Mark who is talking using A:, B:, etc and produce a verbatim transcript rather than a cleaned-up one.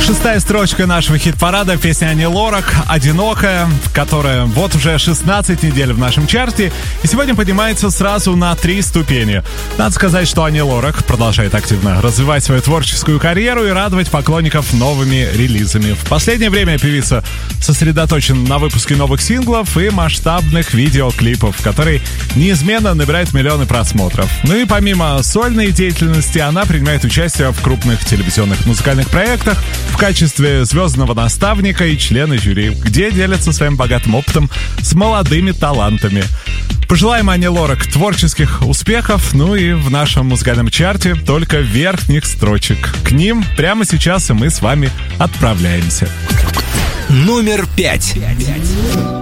A: Шестая строчка нашего хит-парада — песня Ани Лорак «Одинокая», которая вот уже шестнадцать недель в нашем чарте и сегодня поднимается сразу на три ступени. Надо сказать, что Ани Лорак продолжает активно развивать свою творческую карьеру и радовать поклонников новыми релизами. В последнее время певица сосредоточена на выпуске новых синглов и масштабных видеоклипов, которые неизменно набирают миллионы просмотров. Ну и помимо сольной деятельности, она принимает участие в крупных телевизионных музыкальных проектах в качестве звездного наставника и члена жюри, где делятся своим богатым опытом с молодыми талантами. Пожелаем Ани Лорак творческих успехов, ну и в нашем музыкальном чарте только верхних строчек. К ним прямо сейчас и мы с вами отправляемся.
B: Номер пять.